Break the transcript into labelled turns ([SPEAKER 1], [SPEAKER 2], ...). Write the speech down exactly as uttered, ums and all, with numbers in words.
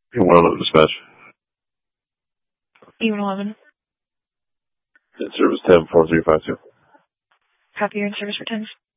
[SPEAKER 1] You want to dispatch?
[SPEAKER 2] E one eleven.
[SPEAKER 1] In service ten four three five two.
[SPEAKER 2] Copy, you're in service for ten.